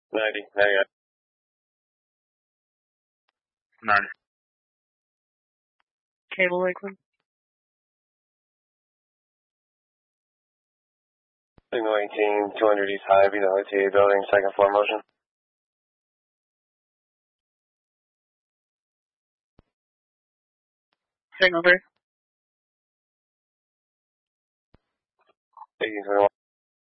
90. Now you got 90. Cable Lakeland. Signal 18, 200 East High, be the OTA building, second floor motion. Signal 3. 1821.